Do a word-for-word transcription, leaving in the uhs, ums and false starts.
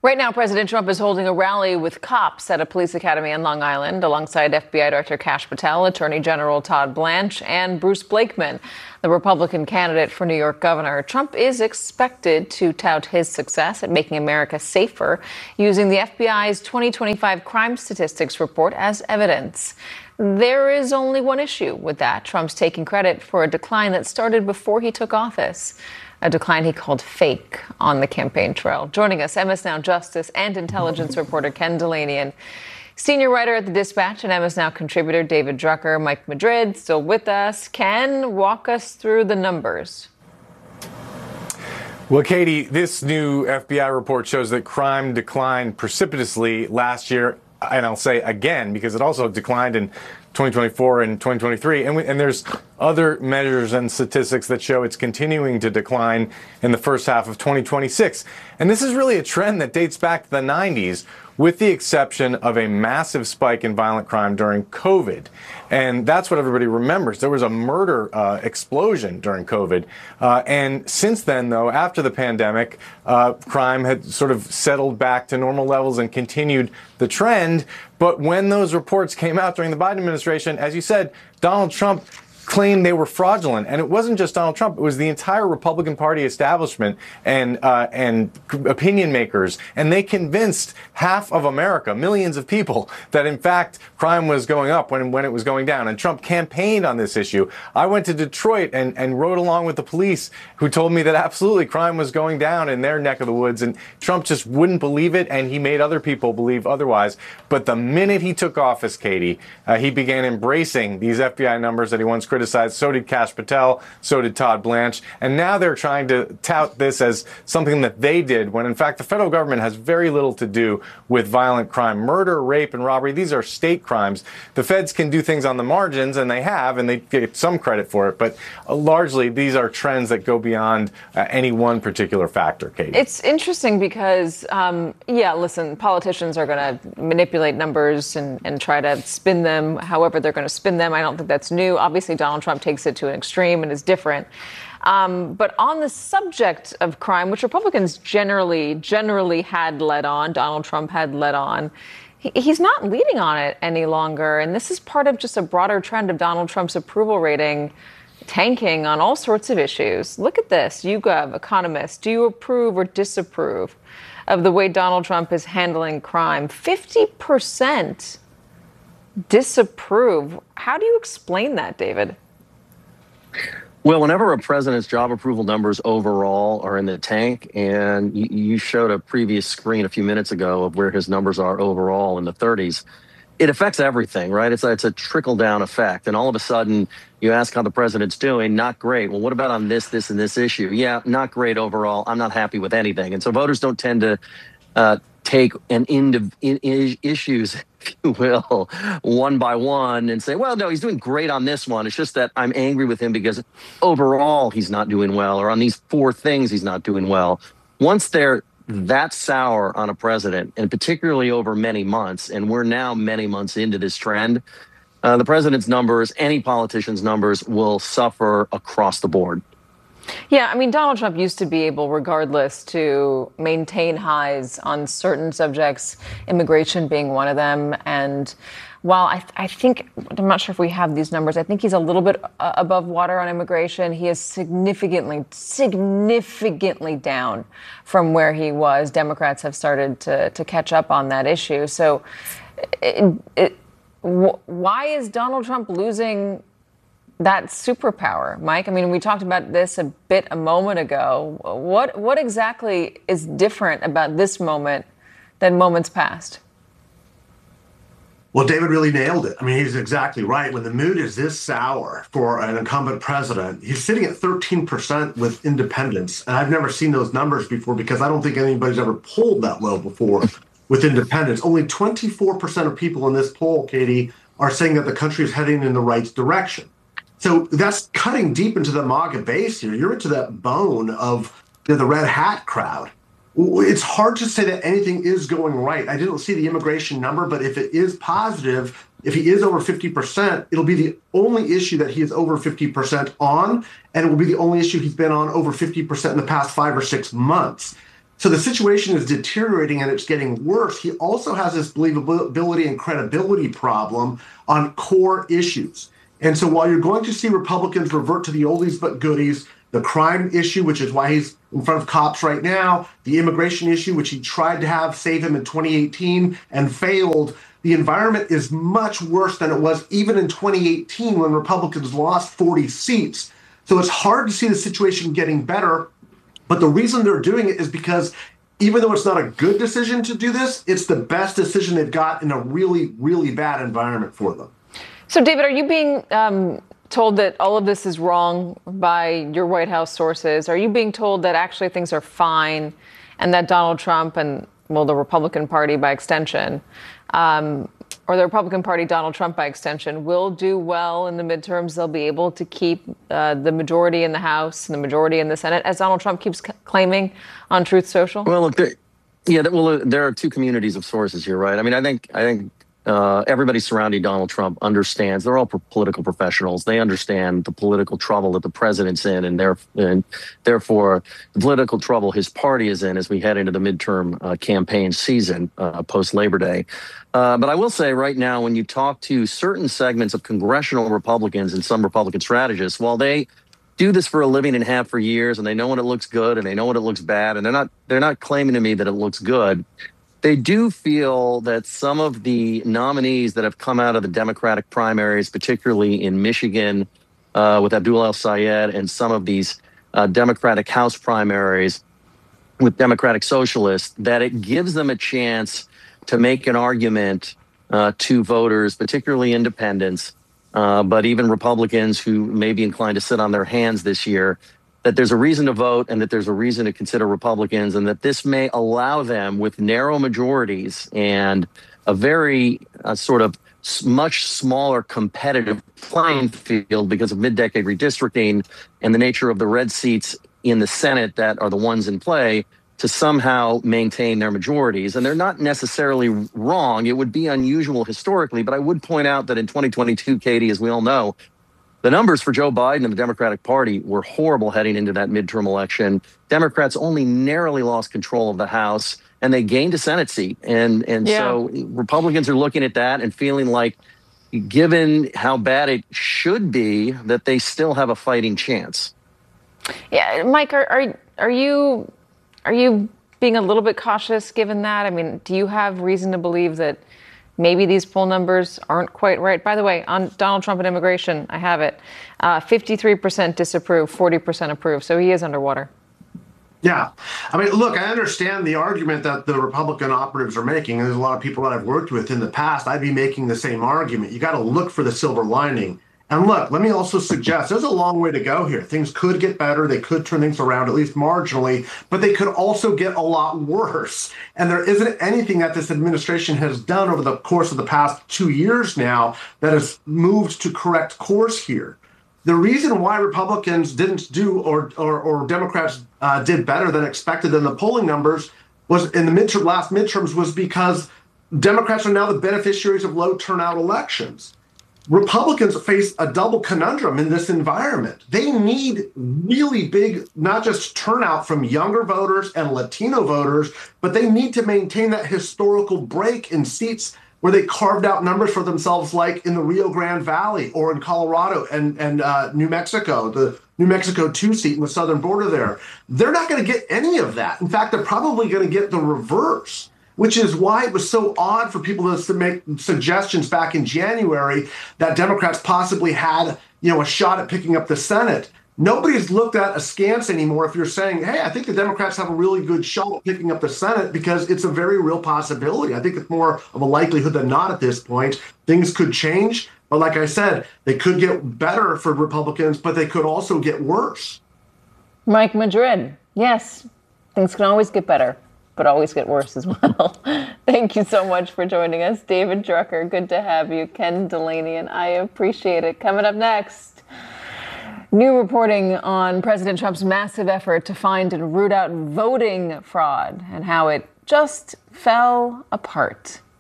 Right now, President Trump is holding a rally with cops at a police academy in Long Island alongside F B I Director Kash Patel, Attorney General Todd Blanche, and Bruce Blakeman, the Republican candidate for New York governor. Trump is expected to tout his success at making America safer, using the F B I's twenty twenty-five crime statistics report as evidence. There is only one issue with that. Trump's taking credit for a decline that started before he took office. A decline he called fake on the campaign trail. Joining us, M S Now Justice and intelligence reporter Ken Dilanian, senior writer at The Dispatch and M S Now contributor David Drucker. Mike Madrid still with us. Ken, walk us through the numbers. Well, Katie, this new F B I report shows that crime declined precipitously last year, and I'll say again because it also declined in twenty twenty-four and twenty twenty-three, and, we, and there's other measures and statistics that show it's continuing to decline in the first half of twenty twenty-six. And this is really a trend that dates back to the nineties, with the exception of a massive spike in violent crime during COVID. And that's what everybody remembers. There was a murder uh, explosion during COVID. Uh, and since then, though, after the pandemic, uh, crime had sort of settled back to normal levels and continued the trend. But when those reports came out during the Biden administration, as you said, Donald Trump claimed they were fraudulent. And it wasn't just Donald Trump. It was the entire Republican Party establishment and uh, and opinion makers. And they convinced half of America, millions of people, that in fact crime was going up when, when it was going down. And Trump campaigned on this issue. I went to Detroit and, and rode along with the police who told me that absolutely crime was going down in their neck of the woods. And Trump just wouldn't believe it. And he made other people believe otherwise. But the minute he took office, Katie, uh, he began embracing these F B I numbers that he once criticized. So did Kash Patel. So did Todd Blanche. And now they're trying to tout this as something that they did, when in fact the federal government has very little to do with violent crime. Murder, rape, and robbery, these are state crimes. The feds can do things on the margins, and they have, and they get some credit for it. But uh, largely, these are trends that go beyond uh, any one particular factor, Katie. It's interesting because, um, yeah, listen, politicians are going to manipulate numbers and, and try to spin them however they're going to spin them. I don't think that's new. Obviously, Donald Trump takes it to an extreme and is different. Um, but on the subject of crime, which Republicans generally, generally had led on, Donald Trump had led on, he, he's not leading on it any longer. And this is part of just a broader trend of Donald Trump's approval rating tanking on all sorts of issues. Look at this. YouGov, Economist. Do you approve or disapprove of the way Donald Trump is handling crime? fifty percent disapprove. How do you explain that, David? Well, whenever a president's job approval numbers overall are in the tank, and you, you showed a previous screen a few minutes ago of where his numbers are overall in the thirties, it affects everything, right? It's a, it's a trickle-down effect. And all of a sudden, you ask how the president's doing, not great. Well, what about on this, this, and this issue? Yeah, not great overall. I'm not happy with anything. And so voters don't tend to uh, take an end in, in issues, if you will, one by one and say, well, no, he's doing great on this one. It's just that I'm angry with him because overall he's not doing well, or on these four things he's not doing well. Once they're that sour on a president, and particularly over many months, and we're now many months into this trend, uh, the president's numbers, any politician's numbers, will suffer across the board. Yeah, I mean, Donald Trump used to be able, regardless, to maintain highs on certain subjects, immigration being one of them. And while I, I think, I'm not sure if we have these numbers, I think he's a little bit uh, above water on immigration. He is significantly, significantly down from where he was. Democrats have started to, to catch up on that issue. So it, it, wh- why is Donald Trump losing that superpower, Mike? I mean, we talked about this a bit a moment ago. What what exactly is different about this moment than moments past? Well, David really nailed it. I mean, he's exactly right. When the mood is this sour for an incumbent president, he's sitting at thirteen percent with independents. And I've never seen those numbers before because I don't think anybody's ever polled that low before with independents. Only twenty-four percent of people in this poll, Katie, are saying that the country is heading in the right direction. So that's cutting deep into the MAGA base here. You're into that bone of you know, the red hat crowd. It's hard to say that anything is going right. I didn't see the immigration number, but if it is positive, if he is over fifty percent, it'll be the only issue that he is over fifty percent on, and it will be the only issue he's been on over fifty percent in the past five or six months. So the situation is deteriorating and it's getting worse. He also has this believability and credibility problem on core issues. And so while you're going to see Republicans revert to the oldies but goodies, the crime issue, which is why he's in front of cops right now, the immigration issue, which he tried to have save him in twenty eighteen and failed, the environment is much worse than it was even in twenty eighteen when Republicans lost forty seats. So it's hard to see the situation getting better. But the reason they're doing it is because even though it's not a good decision to do this, it's the best decision they've got in a really, really bad environment for them. So, David, are you being um, told that all of this is wrong by your White House sources? Are you being told that actually things are fine and that Donald Trump and, well, the Republican Party by extension, um, or the Republican Party, Donald Trump by extension, will do well in the midterms? They'll be able to keep uh, the majority in the House and the majority in the Senate, as Donald Trump keeps c- claiming on Truth Social? Well, look, there, yeah, well, there are two communities of sources here, right? I mean, I think, I think uh, everybody surrounding Donald Trump understands. They're all pro- political professionals. They understand the political trouble that the president's in, and, there, and therefore the political trouble his party is in as we head into the midterm uh, campaign season uh, post Labor Day. Uh, but I will say right now, when you talk to certain segments of congressional Republicans and some Republican strategists, while they do this for a living and have for years, and they know when it looks good and they know when it looks bad, and they're not they're not claiming to me that it looks good, they do feel that some of the nominees that have come out of the Democratic primaries, particularly in Michigan uh, with Abdul El-Sayed, and some of these uh, Democratic House primaries with Democratic Socialists, that it gives them a chance to make an argument uh, to voters, particularly independents, uh, but even Republicans who may be inclined to sit on their hands this year, that there's a reason to vote and that there's a reason to consider Republicans, and that this may allow them, with narrow majorities and a very uh, sort of much smaller competitive playing field because of mid-decade redistricting and the nature of the red seats in the Senate that are the ones in play, to somehow maintain their majorities. And they're not necessarily wrong. It would be unusual historically, but I would point out that in twenty twenty-two, Katie, as we all know, the numbers for Joe Biden and the Democratic Party were horrible heading into that midterm election. Democrats only narrowly lost control of the House, and they gained a Senate seat. And, and yeah. so Republicans are looking at that and feeling like, given how bad it should be, that they still have a fighting chance. Yeah, Mike, are are, are you... Are you being a little bit cautious given that? I mean, do you have reason to believe that maybe these poll numbers aren't quite right? By the way, on Donald Trump and immigration, I have it. Uh, fifty-three percent disapprove, forty percent approve. So he is underwater. Yeah. I mean, look, I understand the argument that the Republican operatives are making. And there's a lot of people that I've worked with in the past. I'd be making the same argument. You got to look for the silver lining. And look, let me also suggest there's a long way to go here. Things could get better. They could turn things around, at least marginally, but they could also get a lot worse. And there isn't anything that this administration has done over the course of the past two years now that has moved to correct course here. The reason why Republicans didn't do or or, or Democrats uh, did better than expected in the polling numbers was in the midterm, last midterms was because Democrats are now the beneficiaries of low turnout elections. Republicans face a double conundrum in this environment. They need really big, not just turnout from younger voters and Latino voters, but they need to maintain that historical break in seats where they carved out numbers for themselves, like in the Rio Grande Valley or in Colorado and, and uh, New Mexico, the New Mexico two seat in the southern border there. They're not going to get any of that. In fact, they're probably going to get the reverse, which is why it was so odd for people to make suggestions back in January that Democrats possibly had, you know, a shot at picking up the Senate. Nobody's looked at askance anymore if you're saying, hey, I think the Democrats have a really good shot at picking up the Senate, because it's a very real possibility. I think it's more of a likelihood than not at this point. Things could change, but like I said, they could get better for Republicans, but they could also get worse. Mike Madrid, yes, things can always get better, but always get worse as well. Thank you so much for joining us. David Drucker, good to have you. Ken Delaney, and I appreciate it. Coming up next, new reporting on President Trump's massive effort to find and root out voting fraud and how it just fell apart.